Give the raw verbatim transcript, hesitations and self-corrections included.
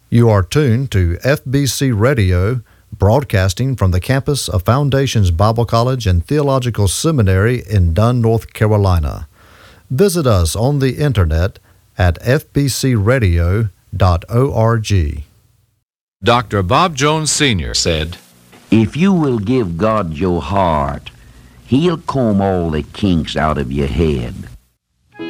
You are tuned to F B C Radio, broadcasting from the campus of Foundations Bible College and Theological Seminary in Dunn, North Carolina. Visit us on the internet at f b c radio dot org. Doctor Bob Jones Senior said, "If you will give God your heart, He'll comb all the kinks out of your head.